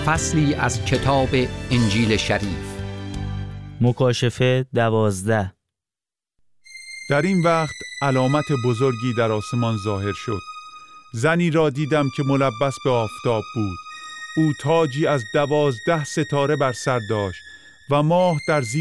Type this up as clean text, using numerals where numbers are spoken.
فصلی از کتاب انجیل شریف. مکاشفه 12. در این وقت علامت بزرگی در آسمان ظاهر شد. زنی را دیدم که ملبس به آفتاب بود. او تاجی از 12 ستاره بر سر داشت و ماه در زیر